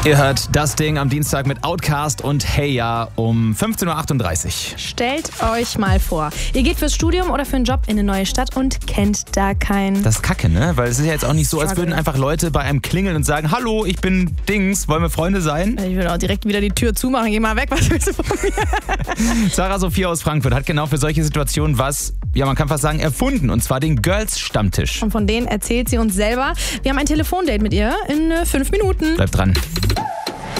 Ihr hört das Ding am Dienstag mit Outkast und Hey Ya um 15.38 Uhr. Stellt euch mal vor, ihr geht fürs Studium oder für einen Job in eine neue Stadt und kennt da keinen. Das ist kacke, ne? Weil es ist ja jetzt auch nicht so, als würden einfach Leute bei einem klingeln und sagen, hallo, ich bin Dings, wollen wir Freunde sein? Ich will auch direkt wieder die Tür zumachen, geh mal weg, was willst du von mir? Sarah Sophia aus Frankfurt hat genau für solche Situationen was, ja man kann fast sagen, erfunden. Und zwar den Girls-Stammtisch. Und von denen erzählt sie uns selber. Wir haben ein Telefondate mit ihr in 5 Minuten. Bleibt dran.